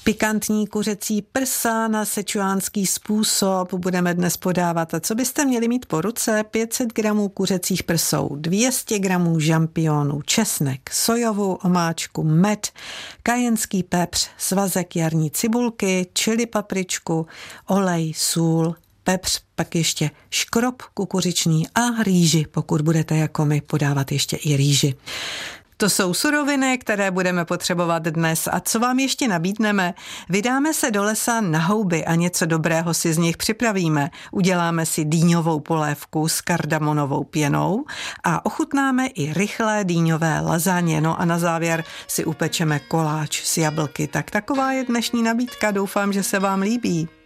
Pikantní kuřecí prsa na sečuánský způsob budeme dnes podávat. A co byste měli mít po ruce? 500 gramů kuřecích prsou, 200 gramů žampionů, česnek, sojovou omáčku, med, kajenský pepř, svazek jarní cibulky, čili papričku, olej, sůl, pepř, pak ještě škrob kukuřičný a rýži, pokud budete jako my podávat ještě i rýži. To jsou suroviny, které budeme potřebovat dnes. A co vám ještě nabídneme? Vydáme se do lesa na houby a něco dobrého si z nich připravíme. Uděláme si dýňovou polévku s kardamonovou pěnou a ochutnáme i rychlé dýňové lazaně. No a na závěr si upečeme koláč s jablky. Tak taková je dnešní nabídka. Doufám, že se vám líbí.